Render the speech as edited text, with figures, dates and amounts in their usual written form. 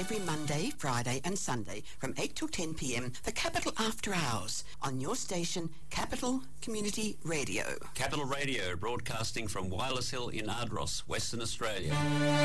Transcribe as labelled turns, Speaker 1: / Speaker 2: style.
Speaker 1: every Monday, Friday and Sunday from 8 till 10 p.m. for Capital After Hours on your station, Capital Community Radio.
Speaker 2: Capital Radio, broadcasting from Wireless Hill in Ardross, Western Australia.